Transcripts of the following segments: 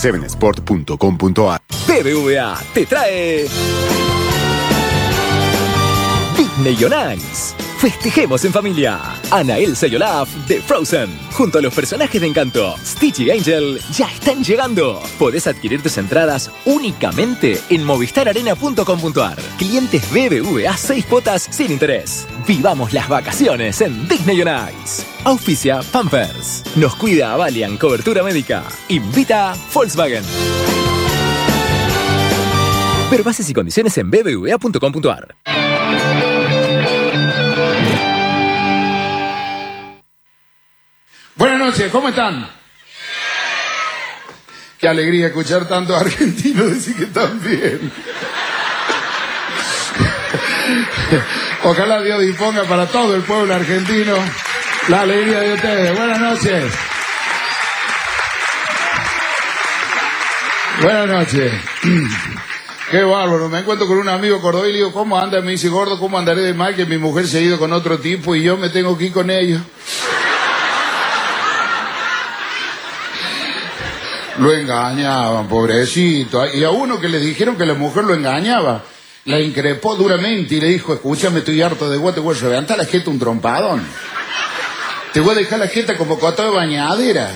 7sport.com.ar. BBVA te trae Disney on Ice. Festejemos en familia. Anna, Elsa y Olaf de Frozen, junto a los personajes de Encanto, Stitch y Angel, ya están llegando. Podés adquirir tus entradas únicamente en movistararena.com.ar. Clientes BBVA 6 cuotas sin interés. Vivamos las vacaciones en Disney on Ice. Auspicia Pampers. Nos cuida Valiant Cobertura Médica. Invita Volkswagen. Ver bases y condiciones en bbva.com.ar. Buenas noches, ¿cómo están? Qué alegría escuchar tantos argentinos decir que están bien. Ojalá Dios disponga para todo el pueblo argentino la alegría de ustedes. Buenas noches. Buenas noches. Qué bárbaro, me encuentro con un amigo cordobés y le digo, ¿cómo anda? Me dice, gordo, ¿cómo andaré de mal que mi mujer se ha ido con otro tipo y yo me tengo que ir con ellos? Lo engañaban, pobrecito. Y a uno que le dijeron que la mujer lo engañaba, la increpó duramente y le dijo, escúchame, estoy harto de vos, te voy a reventar la jeta un trompadón. Te voy a dejar la jeta como cota de bañadera.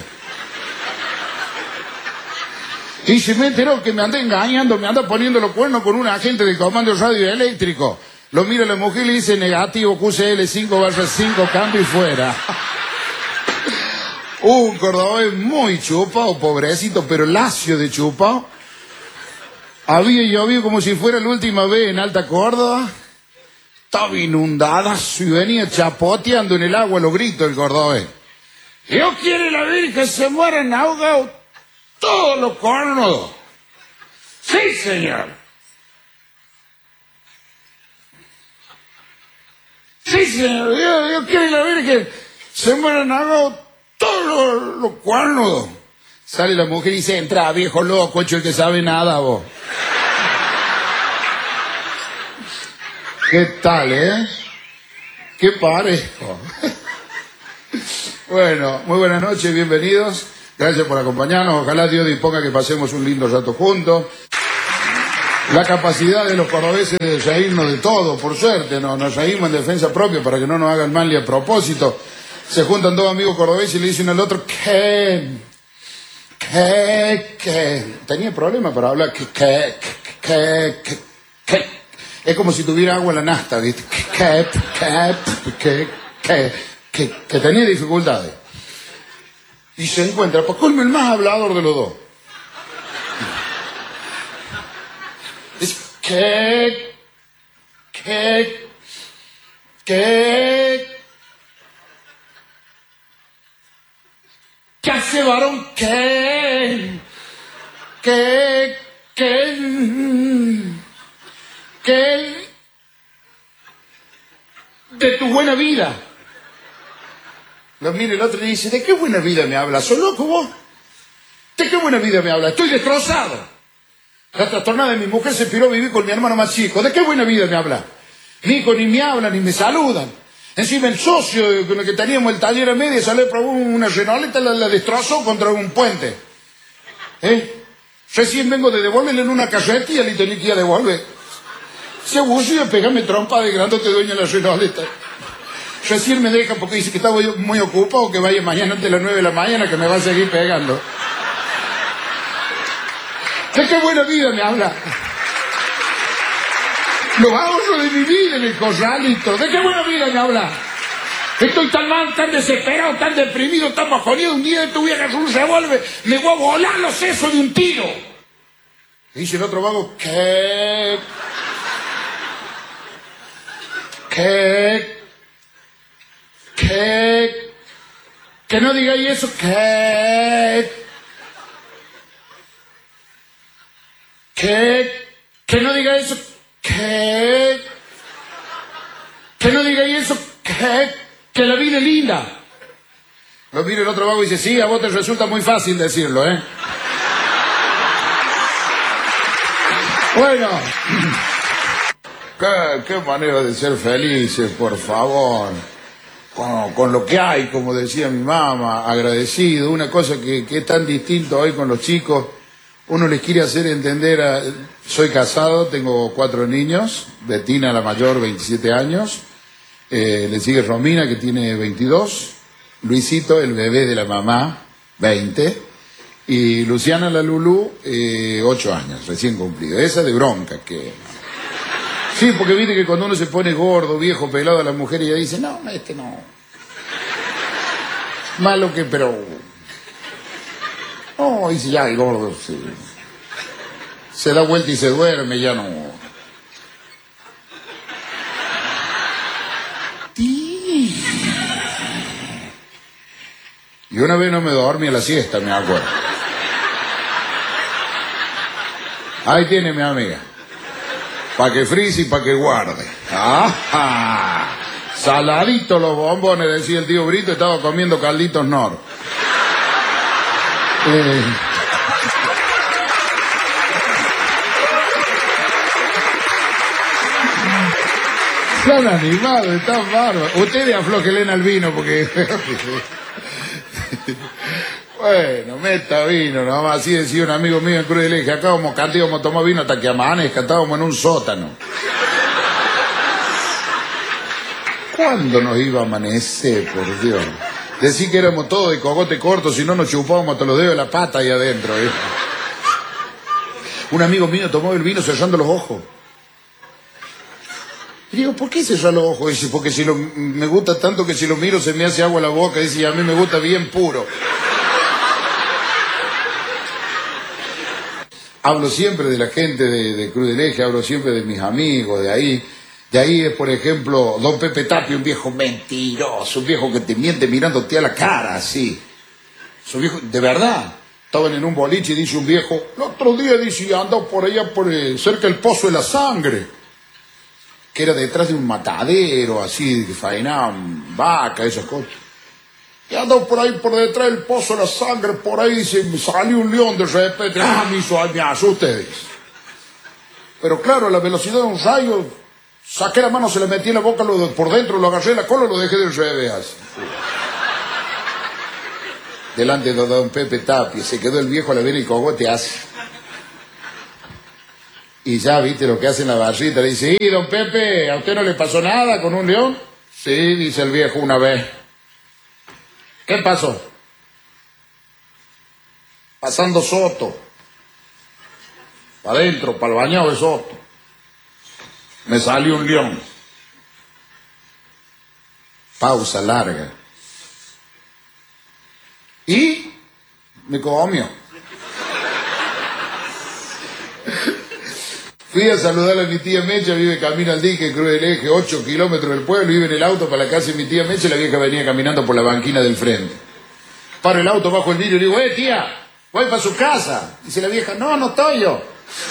Y se me enteró que me anda engañando, me anda poniendo los cuernos con un agente de comando radioeléctrico. Lo mira la mujer y le dice, negativo, QCL 5/5, cambio y fuera. Un cordobés muy chupado, pobrecito, pero lacio de chupado. Había llovido como si fuera la última vez en Alta Córdoba. Estaba inundada y venía chapoteando en el agua los gritos del cordobés. Dios quiere la Virgen que se mueran ahogados todos los cornudos. Sí, señor. Sí, señor. Dios quiere la Virgen que se mueran ahogados todos los cuernudos. Sale la mujer y dice, entra, viejo loco, hecho el que sabe nada, vos. ¿Qué tal, ¿Qué parejo? Bueno, muy buenas noches, bienvenidos. Gracias por acompañarnos. Ojalá Dios disponga que pasemos un lindo rato juntos. La capacidad de los cordobeses de reírnos de todo, por suerte, nos reímos en defensa propia para que no nos hagan mal ni a propósito. Se juntan dos amigos cordobeses y le dicen al otro, ¿qué? Tenía problemas para hablar, ¿qué? Es como si tuviera agua en la nafta, ¿viste? Que tenía dificultades. Y se encuentra, pues colme el más hablador de los dos. Es ¿Qué hace, varón? ¿Qué de tu buena vida? Lo mira el otro y dice, ¿de qué buena vida me hablas? ¿Sos loco vos? ¿De qué buena vida me hablas? Estoy destrozado. La trastornada de mi mujer se piró a vivir con mi hermano más chico. ¿De qué buena vida me hablas? Mi hijo ni me hablan ni me saludan. Encima el socio con el que teníamos el taller a media salió a probar una Renauleta, la destrozó contra un puente. Recién vengo de devolverle en una carretilla, le tenía que ir a devolver. Se aburrió de pegarme trompa de grandote dueño de la Renauleta. Recién me deja porque dice que estaba yo muy ocupado, que vaya mañana antes de las 9 de la mañana, que me va a seguir pegando. ¿De qué buena vida me habla? Los ahorros de mi vida en el corralito. ¿De qué buena vida me habla? Estoy tan mal, tan desesperado, tan deprimido, tan bajoneado. Un día de tu vieja un revólver, me voy a volar los sesos de un tiro. Dice el otro vago, ¿qué? Que no digáis eso, que no digáis eso, que no digáis eso, que la vida es linda. Lo mira el otro vago y dice, sí, a vos te resulta muy fácil decirlo, Bueno, qué manera de ser felices, por favor. Con lo que hay, como decía mi mamá, agradecido. Una cosa que es tan distinto hoy con los chicos, uno les quiere hacer entender, soy casado, tengo 4 niños, Betina la mayor, 27 años, le sigue Romina que tiene 22, Luisito, el bebé de la mamá, 20, y Luciana la Lulú, 8 años, recién cumplido. Esa de bronca, que... Sí, porque viste que cuando uno se pone gordo, viejo, pelado a la mujer, ella dice, no, este no. Malo que, pero... No, dice, ya, el gordo, sí. Se da vuelta y se duerme, ya no. Y una vez no me dormí a la siesta, me acuerdo. Ahí tiene mi amiga. Pa' que frise y pa' que guarde. ¡Ajá! Saladitos los bombones, decía el tío Brito, estaba comiendo calditos Nor. Están animados, están bárbaros. Ustedes aflóquenle al vino porque... Bueno, meta vino, nomás, así decía un amigo mío en Cruz del Eje, acá como canto íbamos a tomar vino hasta que amanezca, estábamos en un sótano. ¿Cuándo nos iba a amanecer, por Dios? Decí que éramos todos de cogote corto, si no nos chupábamos hasta los dedos de la pata ahí adentro. Un amigo mío tomó el vino cerrando los ojos. Y digo, ¿por qué cerrar los ojos? Dice, porque si me gusta tanto que si lo miro se me hace agua la boca. Dice, y a mí me gusta bien puro. Hablo siempre de la gente de Cruz del Eje, hablo siempre de mis amigos, de ahí. De ahí es, por ejemplo, don Pepe Tapia, un viejo mentiroso, un viejo que te miente mirándote a la cara, así. Su viejo, de verdad. Estaban en un boliche y dice un viejo, el otro día dice, anda por allá, cerca del Pozo de la Sangre, que era detrás de un matadero, así, que faenaban vaca, esas cosas. Y anda por ahí, por detrás del Pozo de la Sangre, por ahí, dice, me salió un león de repente, me asusté, dice. Pero claro, a la velocidad de un rayo, saqué la mano, se le metí en la boca, por dentro, lo agarré en la cola y lo dejé del revés, así. Delante de don Pepe Tapia, se quedó el viejo a la ver el cogote así. Y ya viste lo que hace en la barrita, le dice, ¿y don Pepe, a usted no le pasó nada con un león? Sí, dice el viejo una vez. ¿Qué pasó? Pasando Soto. Para adentro, para el bañado de Soto. Me salió un león. Pausa larga. Y me comió. Fui a saludar a mi tía Mecha, vive camino al dique, Cruz del Eje, 8 kilómetros del pueblo, vive en el auto para la casa de mi tía Mecha, y la vieja venía caminando por la banquina del frente. Paro el auto, bajo el vidrio y le digo, tía, voy para su casa. Dice la vieja, no, no estoy yo.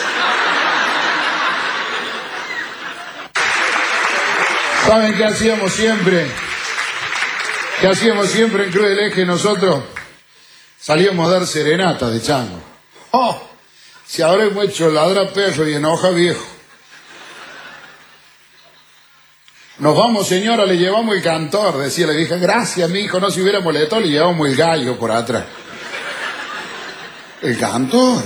¿Saben qué hacíamos siempre? ¿Qué hacíamos siempre en Cruz del Eje nosotros? Salíamos a dar serenatas de chango. ¡Oh! Si ahora hemos hecho ladra perro y enoja viejo. Nos vamos, señora, le llevamos el cantor, decía la vieja. Gracias, mi hijo, no se hubiera molestado, le llevamos el gallo por atrás. El cantor.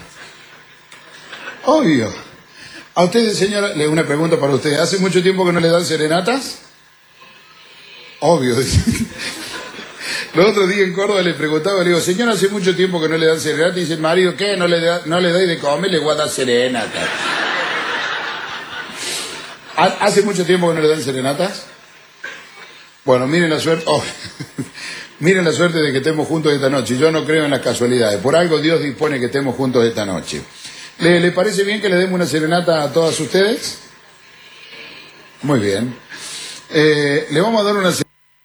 Obvio. A ustedes, señora, le una pregunta para ustedes. ¿Hace mucho tiempo que no le dan serenatas? Obvio. Los otros días en Córdoba le preguntaba, le digo, señora, hace mucho tiempo que no le dan serenata. Y dice, marido, ¿qué? ¿No le dais de comer? Le voy a dar serenata. ¿Hace mucho tiempo que no le dan serenatas? Bueno, miren la suerte. Oh, miren la suerte de que estemos juntos esta noche. Yo no creo en las casualidades. Por algo Dios dispone que estemos juntos esta noche. ¿Le parece bien que le demos una serenata a todas ustedes? Muy bien. Le vamos a dar una serenata.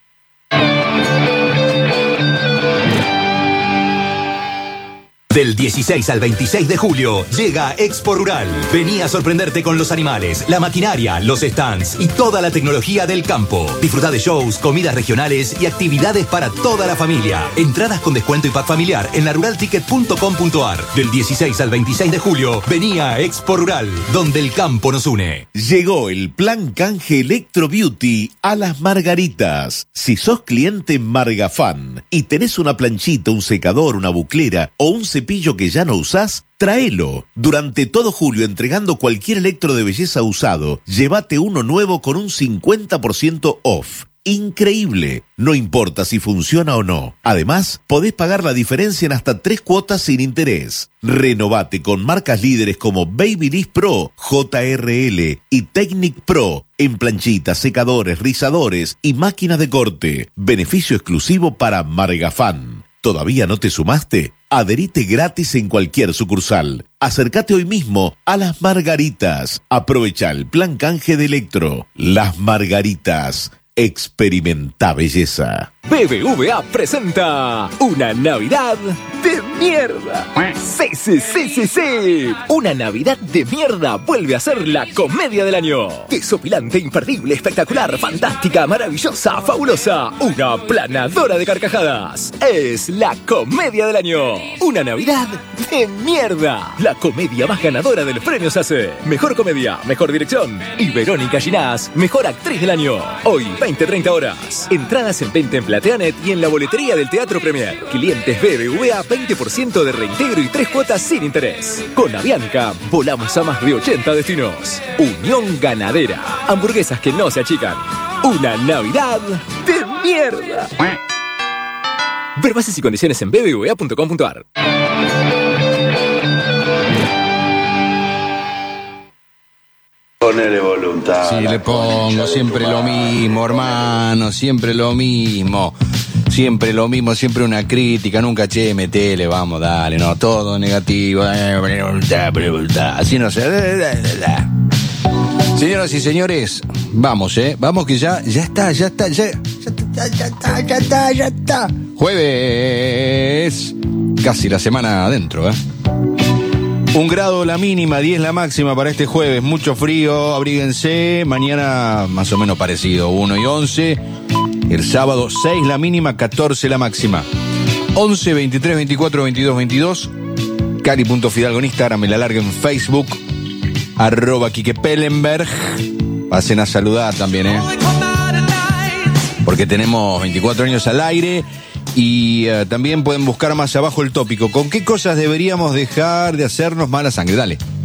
Del 16 al 26 de julio llega Expo Rural. Vení a sorprenderte con los animales, la maquinaria, los stands y toda la tecnología del campo. Disfruta de shows, comidas regionales y actividades para toda la familia. Entradas con descuento y pack familiar en laruralticket.com.ar. Del 16 al 26 de julio, vení a Expo Rural, donde el campo nos une. Llegó el plan canje Electro Beauty a Las Margaritas. Si sos cliente Margafan y tenés una planchita, un secador, una buclera o un cepillo cepillo que ya no usás? Tráelo. Durante todo julio, entregando cualquier electro de belleza usado, llévate uno nuevo con un 50% off. Increíble. No importa si funciona o no. Además, podés pagar la diferencia en hasta 3 cuotas sin interés. Renovate con marcas líderes como Babyliss Pro, JRL y Technic Pro en planchitas, secadores, rizadores y máquinas de corte. Beneficio exclusivo para Margafan. ¿Todavía no te sumaste? Adherite gratis en cualquier sucursal. Acércate hoy mismo a Las Margaritas. Aprovecha el plan canje de Electro. Las Margaritas. Experimenta belleza. BBVA presenta una Navidad de mierda. Sí. Una Navidad de mierda vuelve a ser la comedia del año. Desopilante, imperdible, espectacular, fantástica, maravillosa, fabulosa. Una planadora de carcajadas. Es la comedia del año. Una Navidad de mierda. La comedia más ganadora de los premios ACE. Mejor comedia, mejor dirección. Y Verónica Ginás, mejor actriz del año. Hoy, 20-30 horas. Entradas en venta en Plateanet y en la boletería del Teatro Premier. Clientes BBVA, 20% de reintegro y 3 cuotas sin interés. Con Avianca, volamos a más de 80 destinos. Unión Ganadera. Hamburguesas que no se achican. Una Navidad de mierda. Ver bases y condiciones en bbva.com.ar. Ponele voluntad. Sí, le pongo siempre lo mismo, hermano, siempre lo mismo. Siempre lo mismo, siempre una crítica, nunca metele, vamos, dale, no, todo negativo, voluntad, así no sé. Señoras y señores, vamos, vamos que ya está. Jueves, casi la semana adentro, 1 grado la mínima, 10 la máxima para este jueves. Mucho frío, abríguense. Mañana más o menos parecido, 1 y 11. El sábado 6 la mínima, 14 la máxima. 11, 23, 24, 22, 22. Cari.fidalgo en Instagram, me la larga en Facebook. @Quique Pellenberg. Pasen a saludar también, porque tenemos 24 años al aire. Y también pueden buscar más abajo el tópico. ¿Con qué cosas deberíamos dejar de hacernos mala sangre? Dale.